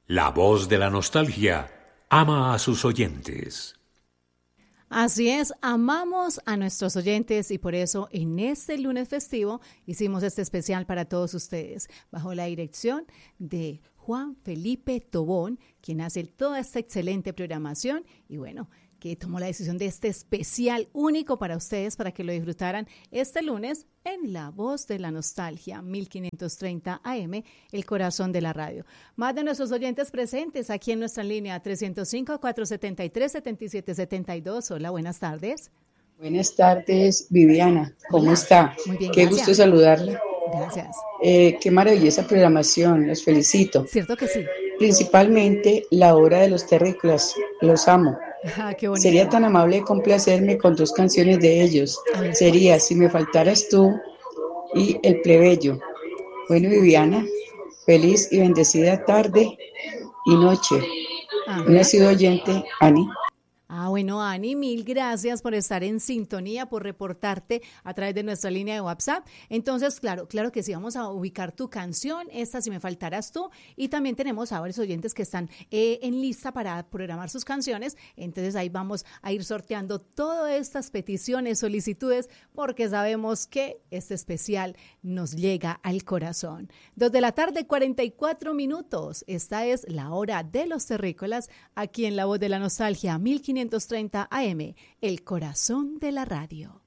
La voz de la nostalgia ama a sus oyentes. Así es, amamos a nuestros oyentes y por eso en este lunes festivo hicimos este especial para todos ustedes, bajo la dirección de Juan Felipe Tobón, quien hace toda esta excelente programación y bueno, que tomó la decisión de este especial único para ustedes, para que lo disfrutaran este lunes en La Voz de la Nostalgia, 1530 AM, el corazón de la radio. Más de nuestros oyentes presentes aquí en nuestra línea 305-473-7772. Hola, buenas tardes. Buenas tardes, Viviana. ¿Cómo está? Muy bien, Qué gracias. gusto saludarla. Gracias. Qué maravillosa programación, los felicito. ¿Cierto que sí? Principalmente la obra de los terrícolas, los amo. Ah, qué bonito. Sería tan amable complacerme con 2 canciones de ellos. Sería Si me faltaras tú y El plebeyo. Bueno, Viviana, feliz y bendecida tarde y noche. Una sido oyente, Ani. Bueno, Ani, mil gracias por estar en sintonía, por reportarte a través de nuestra línea de WhatsApp. Entonces, claro que sí, vamos a ubicar tu canción, esta Si me faltaras tú, y también tenemos a varios oyentes que están en lista para programar sus canciones. Entonces, ahí vamos a ir sorteando todas estas peticiones, solicitudes, porque sabemos que este especial nos llega al corazón. 2:44 p.m. Esta es la hora de los terrícolas, aquí en La Voz de la Nostalgia, 1530 AM, el corazón de la radio.